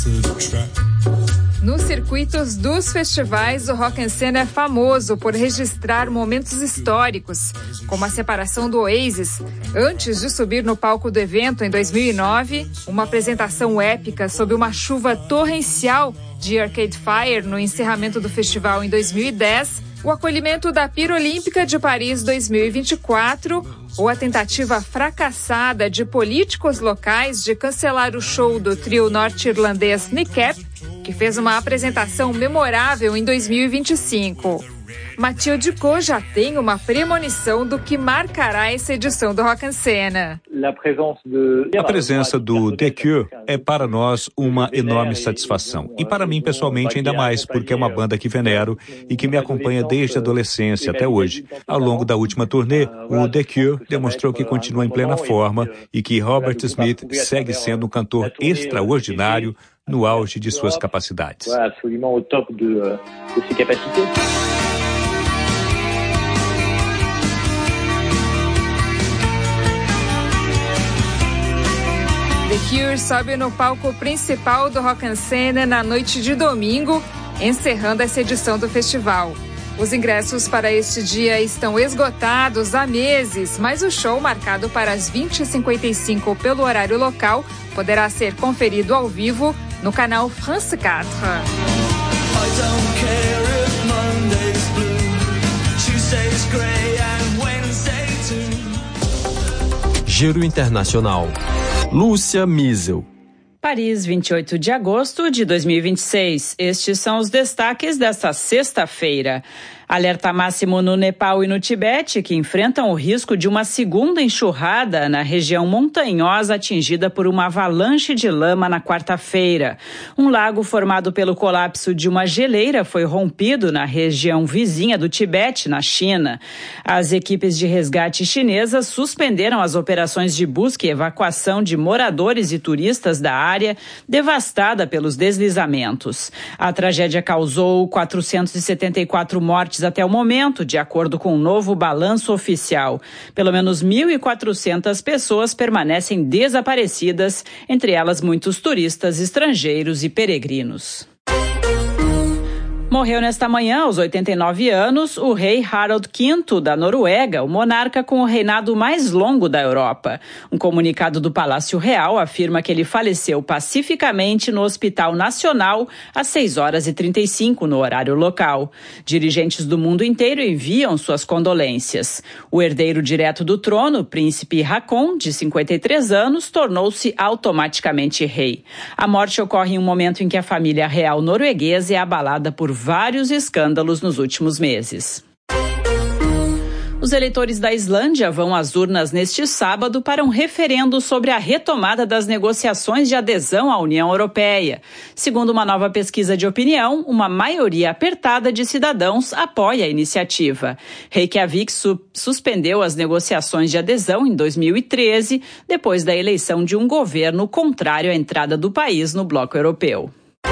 Nos circuitos dos festivais, o Rock and Scene é famoso por registrar momentos históricos, como a separação do Oasis, antes de subir no palco do evento em 2009, uma apresentação épica sob uma chuva torrencial de Arcade Fire no encerramento do festival em 2010, o acolhimento da Pira Olímpica de Paris 2024 ou a tentativa fracassada de políticos locais de cancelar o show do trio norte-irlandês Nick Cave, que fez uma apresentação memorável em 2025. Mathilde Co já tem uma premonição do que marcará essa edição do Rock and Scene. A presença do The Cure é para nós uma enorme satisfação. E para mim, pessoalmente, ainda mais, porque é uma banda que venero e que me acompanha desde a adolescência até hoje. Ao longo da última turnê, o The Cure demonstrou que continua em plena forma e que Robert Smith segue sendo um cantor extraordinário no auge de suas capacidades. The Cure sobe no palco principal do Rock and Scene na noite de domingo, encerrando essa edição do festival. Os ingressos para este dia estão esgotados há meses, mas o show, marcado para as 20h55 pelo horário local, poderá ser conferido ao vivo no canal France 4. Giro Internacional. Lúcia Miesel. Paris, 28 de agosto de 2026. Estes são os destaques desta sexta-feira. Alerta máximo no Nepal e no Tibete, que enfrentam o risco de uma segunda enxurrada na região montanhosa atingida por uma avalanche de lama na quarta-feira. Um lago formado pelo colapso de uma geleira foi rompido na região vizinha do Tibete, na China. As equipes de resgate chinesas suspenderam as operações de busca e evacuação de moradores e turistas da área devastada pelos deslizamentos. A tragédia causou 474 mortes até o momento, de acordo com um novo balanço oficial. Pelo menos 1.400 pessoas permanecem desaparecidas, entre elas muitos turistas estrangeiros e peregrinos. Morreu nesta manhã, aos 89 anos, o rei Harald V da Noruega, o monarca com o reinado mais longo da Europa. Um comunicado do Palácio Real afirma que ele faleceu pacificamente no Hospital Nacional às 6h35 no horário local. Dirigentes do mundo inteiro enviam suas condolências. O herdeiro direto do trono, o príncipe Haakon, de 53 anos, tornou-se automaticamente rei. A morte ocorre em um momento em que a família real norueguesa é abalada por vários escândalos nos últimos meses. Os eleitores da Islândia vão às urnas neste sábado para um referendo sobre a retomada das negociações de adesão à União Europeia. Segundo uma nova pesquisa de opinião, uma maioria apertada de cidadãos apoia a iniciativa. Reykjavik suspendeu as negociações de adesão em 2013, depois da eleição de um governo contrário à entrada do país no bloco europeu.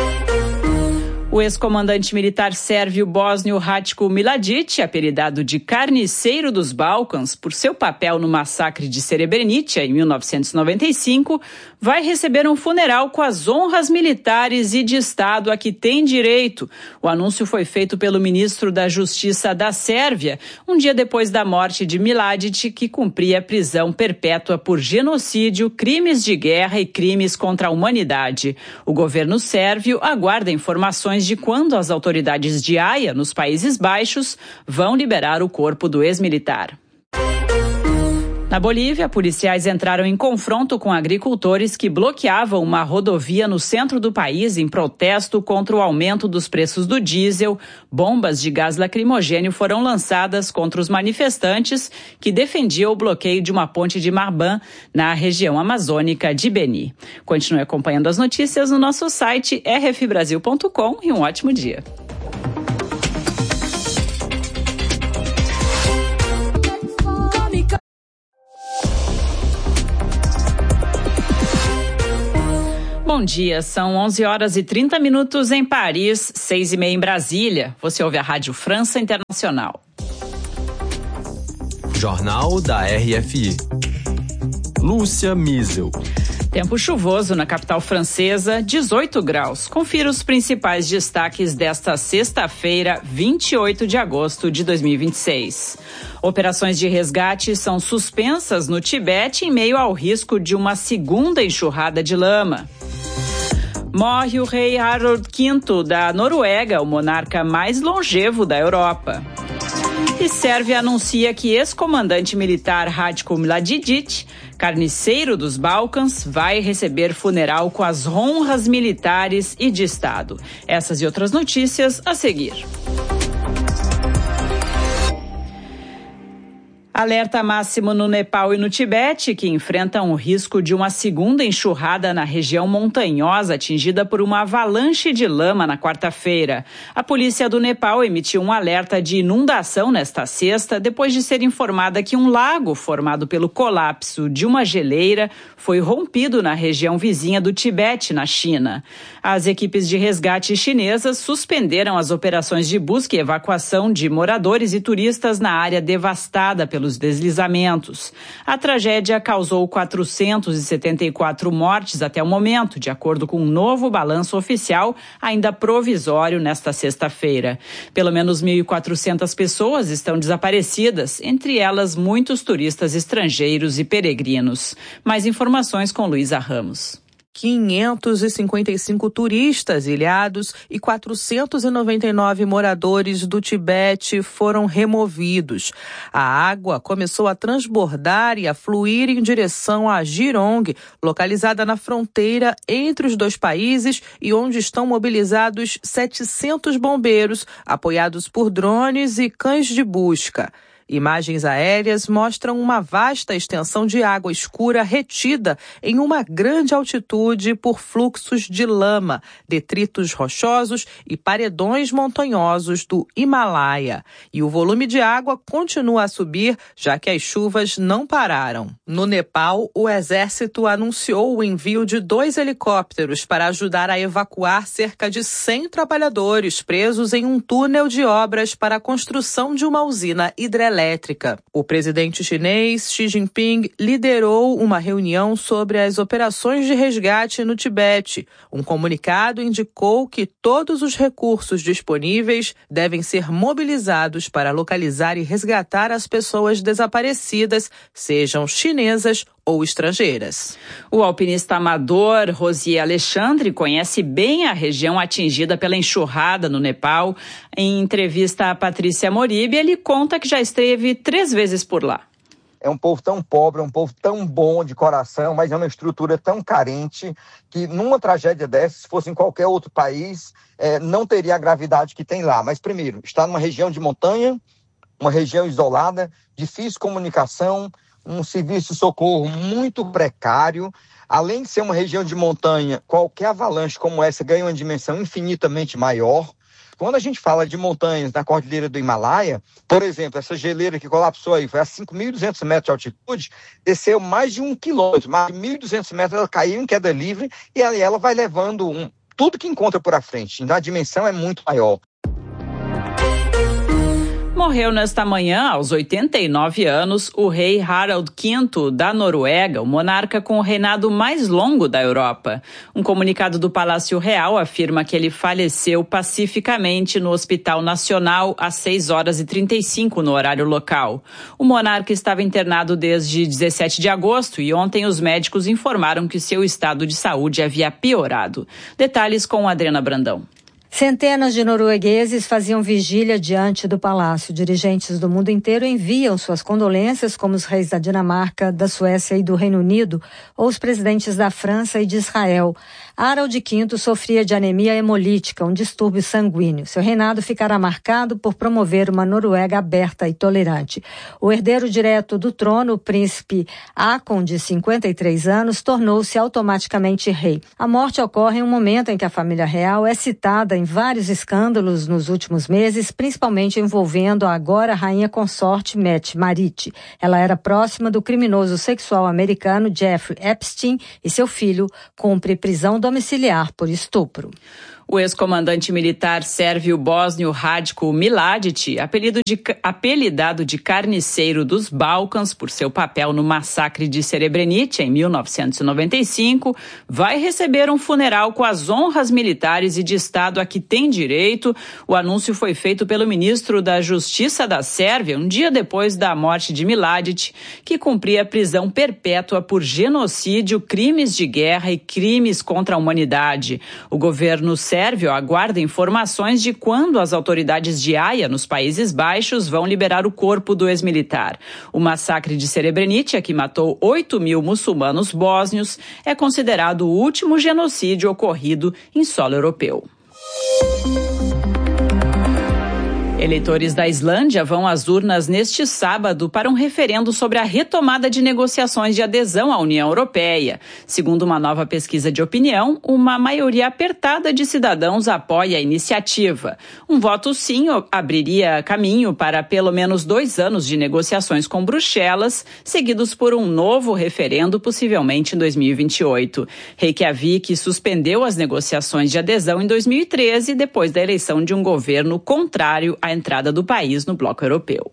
O ex-comandante militar sérvio bósnio Ratko Mladic, apelidado de Carniceiro dos Balcãs por seu papel no massacre de Srebrenica em 1995, vai receber um funeral com as honras militares e de Estado a que tem direito. O anúncio foi feito pelo ministro da Justiça da Sérvia, um dia depois da morte de Mladic, que cumpria prisão perpétua por genocídio, crimes de guerra e crimes contra a humanidade. O governo sérvio aguarda informações de quando as autoridades de Haia, nos Países Baixos, vão liberar o corpo do ex-militar. Na Bolívia, policiais entraram em confronto com agricultores que bloqueavam uma rodovia no centro do país em protesto contra o aumento dos preços do diesel. Bombas de gás lacrimogêneo foram lançadas contra os manifestantes que defendiam o bloqueio de uma ponte de Marban na região amazônica de Beni. Continue acompanhando as notícias no nosso site rfbrasil.com e um ótimo dia. Bom dia, são 11h30 em Paris, 6h30 em Brasília. Você ouve a Rádio França Internacional. Jornal da RFI. Lúcia Miesel. Tempo chuvoso na capital francesa, 18 graus. Confira os principais destaques desta sexta-feira, 28 de agosto de 2026. Operações de resgate são suspensas no Tibete em meio ao risco de uma segunda enxurrada de lama. Morre o rei Harald V da Noruega, o monarca mais longevo da Europa. E Sérvia anuncia que ex-comandante militar Ratko Mladić, carniceiro dos Balcãs, vai receber funeral com as honras militares e de Estado. Essas e outras notícias a seguir. Alerta máximo no Nepal e no Tibete, que enfrentam o risco de uma segunda enxurrada na região montanhosa atingida por uma avalanche de lama na quarta-feira. A polícia do Nepal emitiu um alerta de inundação nesta sexta, depois de ser informada que um lago formado pelo colapso de uma geleira foi rompido na região vizinha do Tibete, na China. As equipes de resgate chinesas suspenderam as operações de busca e evacuação de moradores e turistas na área devastada pelos deslizamentos. A tragédia causou 474 mortes até o momento, de acordo com um novo balanço oficial, ainda provisório nesta sexta-feira. Pelo menos 1.400 pessoas estão desaparecidas, entre elas muitos turistas estrangeiros e peregrinos. Mais informações com Luísa Ramos. 555 turistas ilhados e 499 moradores do Tibete foram removidos. A água começou a transbordar e a fluir em direção a Jirong, localizada na fronteira entre os dois países e onde estão mobilizados 700 bombeiros, apoiados por drones e cães de busca. Imagens aéreas mostram uma vasta extensão de água escura retida em uma grande altitude por fluxos de lama, detritos rochosos e paredões montanhosos do Himalaia. E o volume de água continua a subir, já que as chuvas não pararam. No Nepal, o exército anunciou o envio de 2 helicópteros para ajudar a evacuar cerca de 100 trabalhadores presos em um túnel de obras para a construção de uma usina hidrelétrica. O presidente chinês Xi Jinping liderou uma reunião sobre as operações de resgate no Tibete. Um comunicado indicou que todos os recursos disponíveis devem ser mobilizados para localizar e resgatar as pessoas desaparecidas, sejam chinesas ou estrangeiras. O alpinista amador Rosier Alexandre conhece bem a região atingida pela enxurrada no Nepal. Em entrevista a Patrícia Moribe, ele conta que já esteve 3 vezes por lá. É um povo tão pobre, um povo tão bom de coração, mas é uma estrutura tão carente que numa tragédia dessa, se fosse em qualquer outro país, não teria a gravidade que tem lá. Mas primeiro, está numa região de montanha, uma região isolada, difícil comunicação, um serviço de socorro muito precário. Além de ser uma região de montanha, qualquer avalanche como essa ganha uma dimensão infinitamente maior. Quando a gente fala de montanhas na Cordilheira do Himalaia, por exemplo, essa geleira que colapsou aí, foi a 5.200 metros de altitude, desceu mais de 1 quilômetro, mais de 1.200 metros, ela caiu em queda livre e ela vai levando tudo que encontra por à frente. Então a dimensão é muito maior. Morreu nesta manhã, aos 89 anos, o rei Harald V da Noruega, o monarca com o reinado mais longo da Europa. Um comunicado do Palácio Real afirma que ele faleceu pacificamente no Hospital Nacional às 6h35 no horário local. O monarca estava internado desde 17 de agosto e ontem os médicos informaram que seu estado de saúde havia piorado. Detalhes com Adriana Brandão. Centenas de noruegueses faziam vigília diante do palácio. Dirigentes do mundo inteiro enviam suas condolências, como os reis da Dinamarca, da Suécia e do Reino Unido, ou os presidentes da França e de Israel. Harald V sofria de anemia hemolítica, um distúrbio sanguíneo. Seu reinado ficará marcado por promover uma Noruega aberta e tolerante. O herdeiro direto do trono, o príncipe Haakon, de 53 anos, tornou-se automaticamente rei. A morte ocorre em um momento em que a família real é citada em vários escândalos nos últimos meses, principalmente envolvendo a agora rainha consorte Mette Marit. Ela era próxima do criminoso sexual americano Jeffrey Epstein e seu filho cumpre prisão domiciliar por estupro. O ex-comandante militar sérvio bósnio Ratko Mladic, apelidado de carniceiro dos Balcãs por seu papel no massacre de Srebrenica em 1995, vai receber um funeral com as honras militares e de Estado a que tem direito. O anúncio foi feito pelo ministro da Justiça da Sérvia um dia depois da morte de Mladic, que cumpria prisão perpétua por genocídio, crimes de guerra e crimes contra a humanidade. O governo sérvio aguarda informações de quando as autoridades de Haia, nos Países Baixos, vão liberar o corpo do ex-militar. O massacre de Srebrenica, que matou 8.000 muçulmanos bósnios, é considerado o último genocídio ocorrido em solo europeu. Eleitores da Islândia vão às urnas neste sábado para um referendo sobre a retomada de negociações de adesão à União Europeia. Segundo uma nova pesquisa de opinião, uma maioria apertada de cidadãos apoia a iniciativa. Um voto sim abriria caminho para pelo menos 2 anos de negociações com Bruxelas, seguidos por um novo referendo, possivelmente em 2028. Reykjavik suspendeu as negociações de adesão em 2013, depois da eleição de um governo contrário à entrada do país no bloco europeu.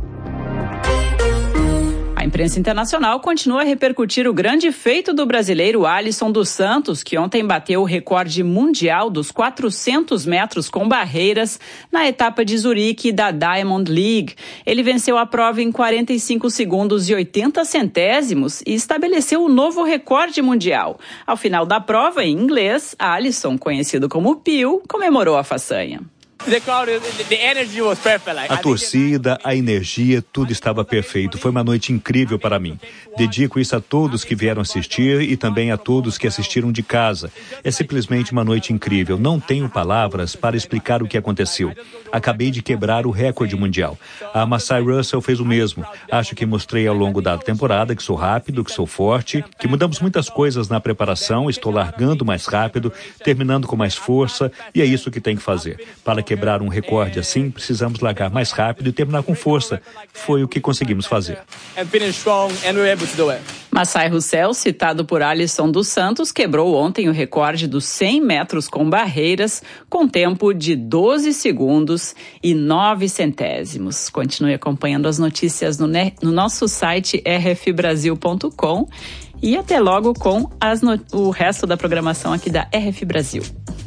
A imprensa internacional continua a repercutir o grande feito do brasileiro Alisson dos Santos, que ontem bateu o recorde mundial dos 400 metros com barreiras na etapa de Zurique da Diamond League. Ele venceu a prova em 45 segundos e 80 centésimos e estabeleceu o novo recorde mundial. Ao final da prova, em inglês, Alisson, conhecido como Pio, comemorou a façanha. A torcida, a energia, tudo estava perfeito. Foi uma noite incrível para mim. Dedico isso a todos que vieram assistir e também a todos que assistiram de casa. É simplesmente uma noite incrível. Não tenho palavras para explicar o que aconteceu. Acabei de quebrar o recorde mundial. A Massai Russell fez o mesmo. Acho que mostrei ao longo da temporada que sou rápido, que sou forte, que mudamos muitas coisas na preparação. Estou largando mais rápido, terminando com mais força, e é isso que tem que fazer. Para quebrar um recorde assim, precisamos largar mais rápido e terminar com força. Foi o que conseguimos fazer. Massai Russell, citado por Alisson dos Santos, quebrou ontem o recorde dos 100 metros com barreiras, com tempo de 12 segundos e 9 centésimos. Continue acompanhando as notícias no nosso site rfbrasil.com e até logo com o resto da programação aqui da RF Brasil.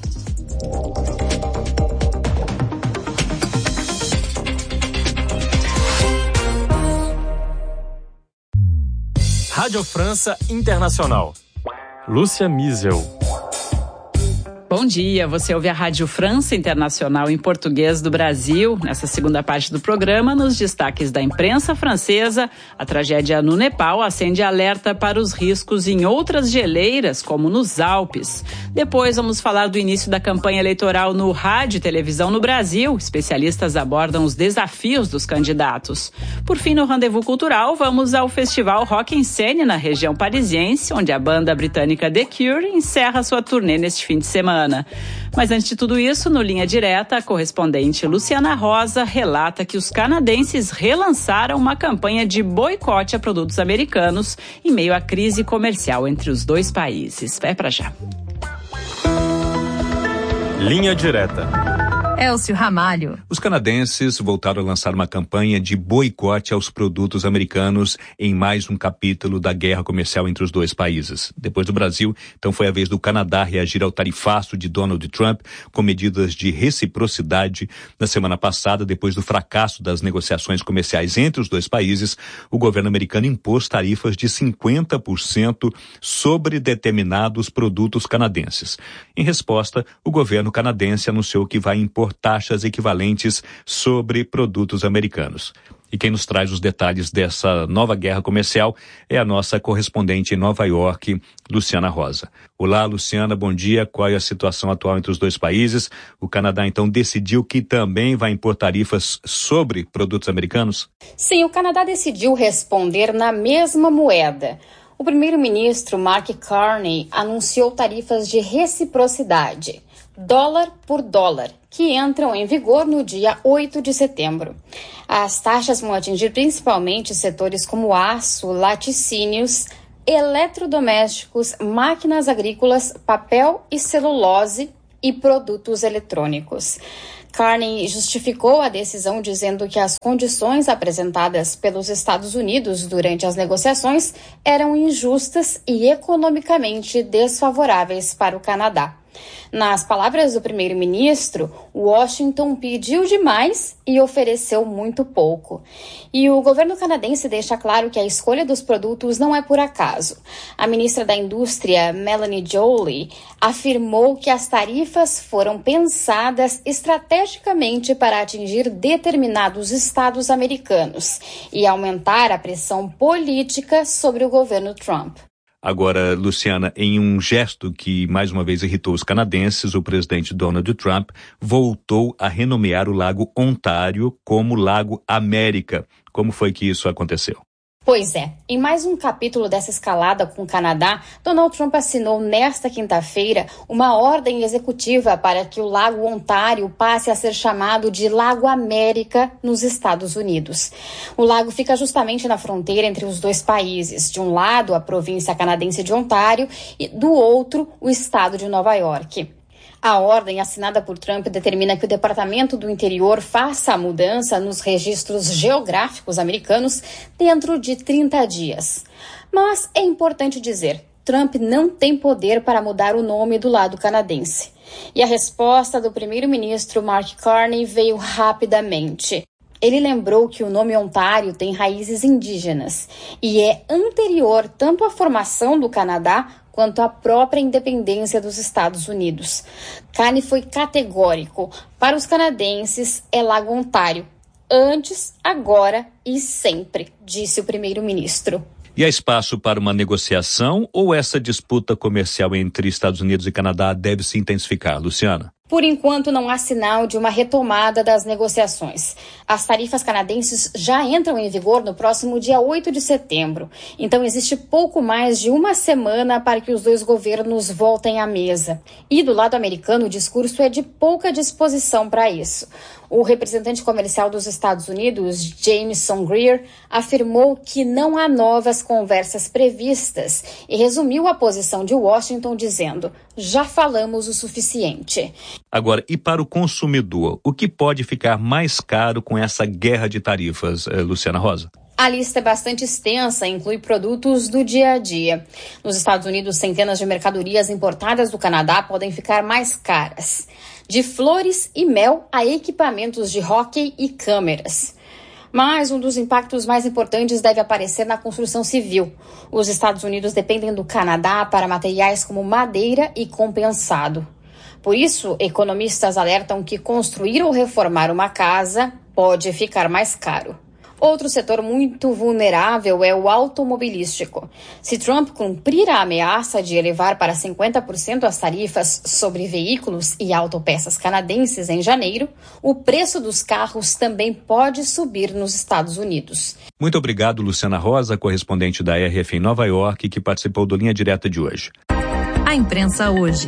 Rádio França Internacional. Lúcia Miesel. Bom dia, você ouve a Rádio França Internacional em português do Brasil. Nessa segunda parte do programa, nos destaques da imprensa francesa, a tragédia no Nepal acende alerta para os riscos em outras geleiras, como nos Alpes. Depois vamos falar do início da campanha eleitoral no rádio e televisão no Brasil. Especialistas abordam os desafios dos candidatos. Por fim, no Rendezvous Cultural, vamos ao Festival Rock en Seine na região parisiense, onde a banda britânica The Cure encerra sua turnê neste fim de semana. Mas antes de tudo isso, no Linha Direta, a correspondente Luciana Rosa relata que os canadenses relançaram uma campanha de boicote a produtos americanos em meio à crise comercial entre os dois países. Vai pra já. Linha Direta. Elcio Ramalho. Os canadenses voltaram a lançar uma campanha de boicote aos produtos americanos em mais um capítulo da guerra comercial entre os dois países. Depois do Brasil, então foi a vez do Canadá reagir ao tarifaço de Donald Trump com medidas de reciprocidade. Na semana passada, depois do fracasso das negociações comerciais entre os dois países, o governo americano impôs tarifas de 50% sobre determinados produtos canadenses. Em resposta, o governo canadense anunciou que vai impor taxas equivalentes sobre produtos americanos. E quem nos traz os detalhes dessa nova guerra comercial é a nossa correspondente em Nova York, Luciana Rosa. Olá, Luciana, bom dia. Qual é a situação atual entre os dois países? O Canadá, então, decidiu que também vai impor tarifas sobre produtos americanos? Sim, o Canadá decidiu responder na mesma moeda. O primeiro-ministro Mark Carney anunciou tarifas de reciprocidade, dólar por dólar, que entram em vigor no dia 8 de setembro. As taxas vão atingir principalmente setores como aço, laticínios, eletrodomésticos, máquinas agrícolas, papel e celulose, e produtos eletrônicos. Carney justificou a decisão dizendo que as condições apresentadas pelos Estados Unidos durante as negociações eram injustas e economicamente desfavoráveis para o Canadá. Nas palavras do primeiro-ministro, Washington pediu demais e ofereceu muito pouco. E o governo canadense deixa claro que a escolha dos produtos não é por acaso. A ministra da Indústria, Melanie Joly, afirmou que as tarifas foram pensadas estrategicamente para atingir determinados estados americanos e aumentar a pressão política sobre o governo Trump. Agora, Luciana, em um gesto que mais uma vez irritou os canadenses, o presidente Donald Trump voltou a renomear o Lago Ontário como Lago América. Como foi que isso aconteceu? Pois é, em mais um capítulo dessa escalada com o Canadá, Donald Trump assinou nesta quinta-feira uma ordem executiva para que o Lago Ontário passe a ser chamado de Lago América nos Estados Unidos. O lago fica justamente na fronteira entre os dois países, de um lado a província canadense de Ontário e do outro o estado de Nova York. A ordem assinada por Trump determina que o Departamento do Interior faça a mudança nos registros geográficos americanos dentro de 30 dias. Mas é importante dizer, Trump não tem poder para mudar o nome do lado canadense. E a resposta do primeiro-ministro Mark Carney veio rapidamente. Ele lembrou que o nome Ontário tem raízes indígenas e é anterior tanto à formação do Canadá quanto à própria independência dos Estados Unidos. Carney foi categórico. Para os canadenses, é Lago Ontário. Antes, agora e sempre, disse o primeiro-ministro. E há espaço para uma negociação ou essa disputa comercial entre Estados Unidos e Canadá deve se intensificar, Luciana? Por enquanto, não há sinal de uma retomada das negociações. As tarifas canadenses já entram em vigor no próximo dia 8 de setembro. Então, existe pouco mais de uma semana para que os dois governos voltem à mesa. E do lado americano, o discurso é de pouca disposição para isso. O representante comercial dos Estados Unidos, Jameson Greer, afirmou que não há novas conversas previstas e resumiu a posição de Washington dizendo: já falamos o suficiente. Agora, e para o consumidor, o que pode ficar mais caro com essa guerra de tarifas, Luciana Rosa? A lista é bastante extensa e inclui produtos do dia a dia. Nos Estados Unidos, centenas de mercadorias importadas do Canadá podem ficar mais caras. De flores e mel a equipamentos de hóquei e câmeras. Mas um dos impactos mais importantes deve aparecer na construção civil. Os Estados Unidos dependem do Canadá para materiais como madeira e compensado. Por isso, economistas alertam que construir ou reformar uma casa pode ficar mais caro. Outro setor muito vulnerável é o automobilístico. Se Trump cumprir a ameaça de elevar para 50% as tarifas sobre veículos e autopeças canadenses em janeiro, o preço dos carros também pode subir nos Estados Unidos. Muito obrigado, Luciana Rosa, correspondente da RF em Nova York, que participou do Linha Direta de hoje. A imprensa hoje.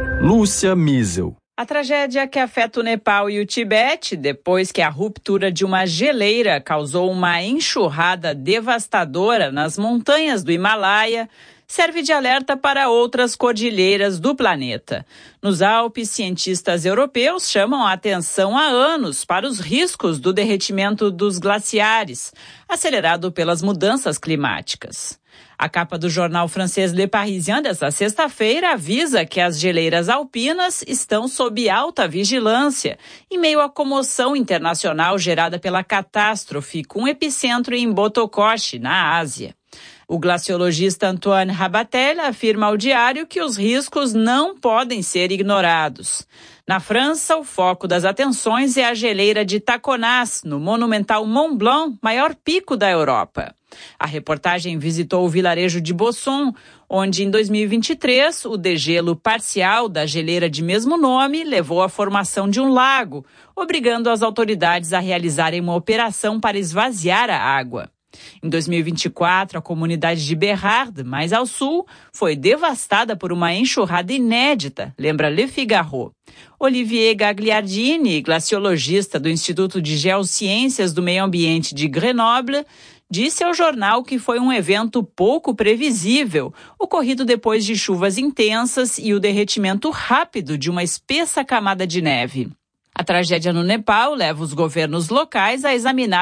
Lúcia Miesel. A tragédia que afeta o Nepal e o Tibete, depois que a ruptura de uma geleira causou uma enxurrada devastadora nas montanhas do Himalaia, serve de alerta para outras cordilheiras do planeta. Nos Alpes, cientistas europeus chamam a atenção há anos para os riscos do derretimento dos glaciares, acelerado pelas mudanças climáticas. A capa do jornal francês Le Parisien desta sexta-feira avisa que as geleiras alpinas estão sob alta vigilância, em meio à comoção internacional gerada pela catástrofe, com epicentro em Botokoshi, na Ásia. O glaciologista Antoine Rabatel afirma ao Diário que os riscos não podem ser ignorados. Na França, o foco das atenções é a geleira de Taconaz, no monumental Mont Blanc, maior pico da Europa. A reportagem visitou o vilarejo de Bosson, onde em 2023 o degelo parcial da geleira de mesmo nome levou à formação de um lago, obrigando as autoridades a realizarem uma operação para esvaziar a água. Em 2024, a comunidade de Bérarde, mais ao sul, foi devastada por uma enxurrada inédita, lembra Le Figaro. Olivier Gagliardini, glaciologista do Instituto de Geociências do Meio Ambiente de Grenoble, disse ao jornal que foi um evento pouco previsível, ocorrido depois de chuvas intensas e o derretimento rápido de uma espessa camada de neve. A tragédia no Nepal leva os governos locais a examinar